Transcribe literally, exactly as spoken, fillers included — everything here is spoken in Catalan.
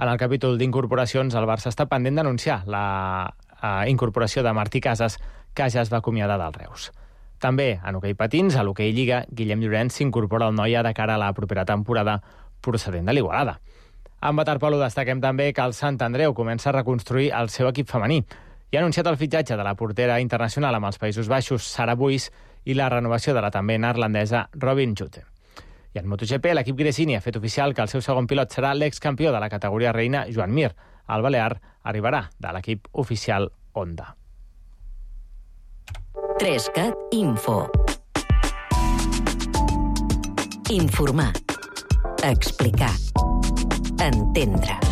En el capítol d'incorporacions, el Barça està pendent d'anunciar la eh, incorporació de Martí Casas, que ja es va acomiadar del Reus. També, en hoquei patins, a l'hoquei Lliga, Guillem Llorenç s'incorpora al Noia de cara a la propera temporada procedent de l'Igualada. En waterpolo destaquem també que el Sant Andreu comença a reconstruir el seu equip femení i ha anunciat el fitxatge de la portera internacional amb els Països Baixos, Sara Buis, i la renovació de la també neerlandesa Robin Jutte. I en MotoGP, l'equip Gresini ha fet oficial que el seu segon pilot serà l'excampió de la categoria reina, Joan Mir. El balear arribarà de l'equip oficial Honda. Trescat Info. Informar. Explicar. Entendre.